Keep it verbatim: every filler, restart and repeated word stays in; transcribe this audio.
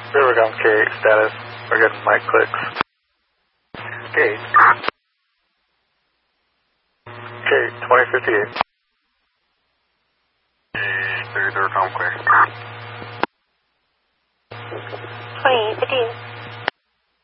Rivergum K eight status. We're getting mic clicks. K eight. K eight, twenty fifty-eight. thirty-third com clear.